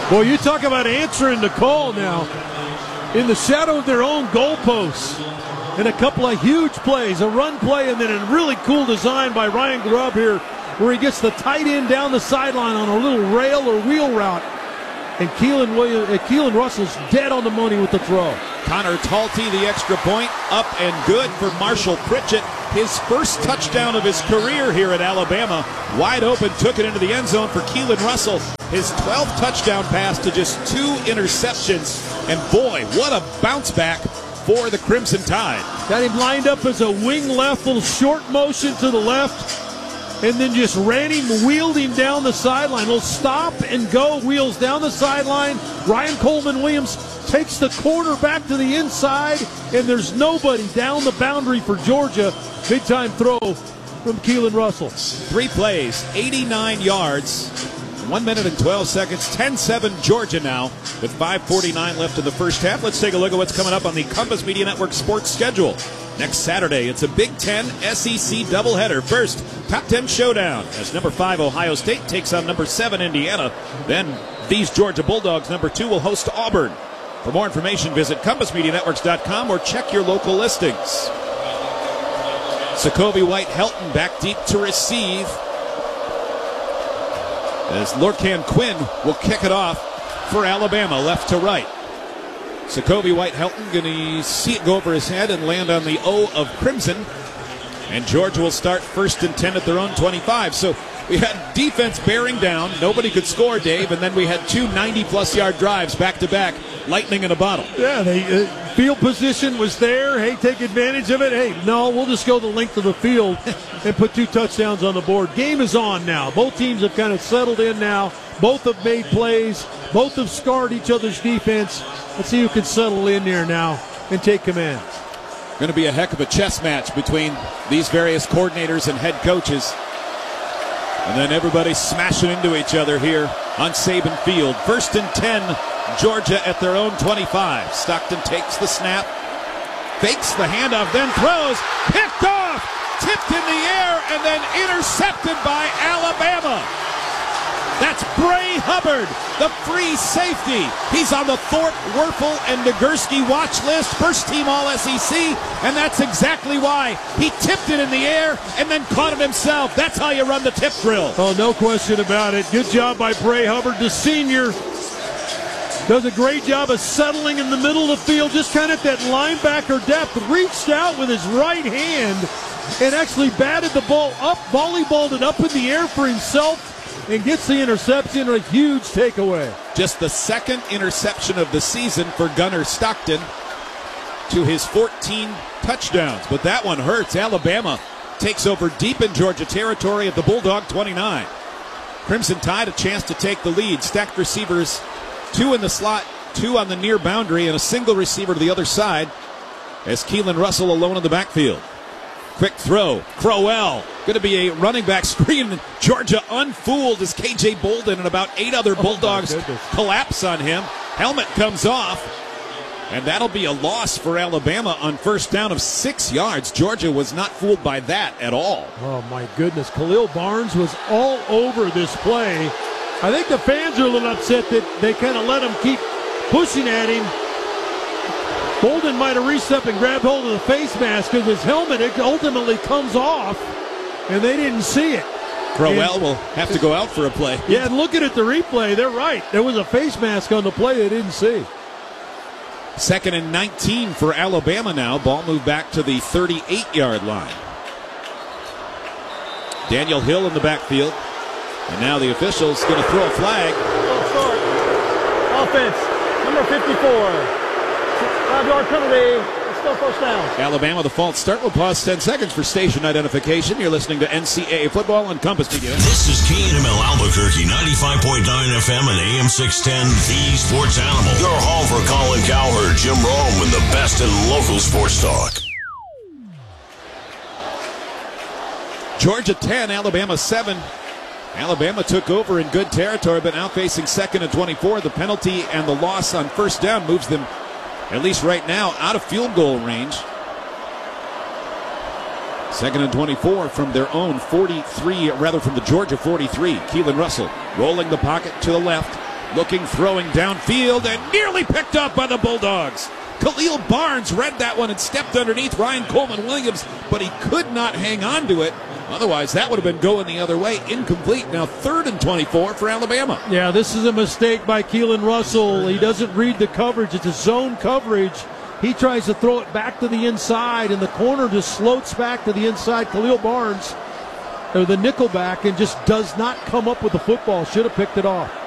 Well, you talk about answering the call now. In the shadow of their own goalposts. And a couple of huge plays, a run play, and then a really cool design by Ryan Grubb here where he gets the tight end down the sideline on a little rail or wheel route. And Keelan Russell's dead on the money with the throw. Connor Talty, the extra point, up and good for Marshall Pritchett. His first touchdown of his career here at Alabama. Wide open, took it into the end zone for Keelan Russell. His 12th touchdown pass to just 2 interceptions. And boy, what a bounce back for the Crimson Tide. Got him lined up as a wing left, little short motion to the left. And then just ran him, wheeled him down the sideline. Little stop and go, wheels down the sideline. Ryan Coleman Williams takes the quarterback to the inside, and there's nobody down the boundary for Georgia. Big time throw from Keelan Russell. 3 plays, 89 yards, 1 minute and 12 seconds, 10-7 Georgia now with 5:49 left in the first half. Let's take a look at what's coming up on the Compass Media Network sports schedule. Next Saturday, it's a Big Ten SEC doubleheader. First, top 10 showdown as number 5 Ohio State takes on number 7 Indiana. Then these Georgia Bulldogs, number 2, will host Auburn. For more information, visit CompassMediaNetworks.com or check your local listings. Sokovie White-Helton back deep to receive as Lorcan Quinn will kick it off for Alabama, left to right. Sokovie White-Helton going to see it go over his head and land on the O of Crimson. And Georgia will start 1st and 10 at their own 25. So we had defense bearing down. Nobody could score, Dave. And then we had 2 90-plus yard drives back-to-back. Lightning in a bottle. Yeah, field position was there. Hey, take advantage of it. Hey, no, we'll just go the length of the field and put 2 touchdowns on the board. Game is on now. Both teams have kind of settled in now. Both have made plays. Both have scarred each other's defense. Let's see who can settle in there now and take command. Going to be a heck of a chess match between these various coordinators and head coaches. And then everybody smashing into each other here on Saban Field. 1st and 10, Georgia at their own 25. Stockton takes the snap, fakes the handoff, then throws, picked off, tipped in the air, and then intercepted by Alabama. That's Bray Hubbard, the free safety. He's on the Thorpe, Werfel, and Nagurski watch list, first team All-SEC, and that's exactly why. He tipped it in the air and then caught it himself. That's how you run the tip drill. Oh, no question about it. Good job by Bray Hubbard, the senior. Does a great job of settling in the middle of the field, just kind of at that linebacker depth. Reached out with his right hand and actually batted the ball up, volleyballed it up in the air for himself, and gets the interception, a huge takeaway. Just the 2nd interception of the season for Gunnar Stockton to his 14 touchdowns. But that one hurts. Alabama takes over deep in Georgia territory at the Bulldog 29. Crimson Tide a chance to take the lead. Stacked receivers, 2 in the slot, 2 on the near boundary, and a single receiver to the other side as Keelan Russell alone in the backfield. Quick throw. Crowell. Going to be a running back screen. Georgia unfooled as K.J. Bolden and about 8 other Bulldogs collapse on him. Helmet comes off. And that'll be a loss for Alabama on 1st down of 6 yards. Georgia was not fooled by that at all. Oh, my goodness. Khalil Barnes was all over this play. I think the fans are a little upset that they kind of let him keep pushing at him. Bolden might have reached up and grabbed hold of the face mask because his helmet ultimately comes off, and they didn't see it. Crowell will have to go out for a play. Yeah, and looking at the replay, they're right. There was a face mask on the play they didn't see. 2nd and 19 for Alabama now. Ball moved back to the 38-yard line. Daniel Hill in the backfield. And now the official's going to throw a flag. Offense, number 54. 5-yard penalty. It's still 1st down. Alabama, the false start. We'll pause 10 seconds for station identification. You're listening to NCAA football on Compass Media. This is KNML Albuquerque, 95.9 FM and AM 610, the Sports Animal. Your home for Colin Cowherd, Jim Rome, and the best in local sports talk. Georgia 10, Alabama 7. Alabama took over in good territory, but now facing 2nd and 24. The penalty and the loss on 1st down moves them, at least right now, out of field goal range. 2nd and 24 from their own 43, rather from the Georgia 43. Keelan Russell rolling the pocket to the left. Looking, throwing downfield, and nearly picked up by the Bulldogs. Khalil Barnes read that one and stepped underneath Ryan Coleman-Williams, but he could not hang on to it. Otherwise, that would have been going the other way. Incomplete. Now 3rd and 24 for Alabama. Yeah, this is a mistake by Keelan Russell. He doesn't read the coverage. It's a zone coverage. He tries to throw it back to the inside, and the corner just floats back to the inside. Khalil Barnes, or the nickelback, and just does not come up with the football. Should have picked it off.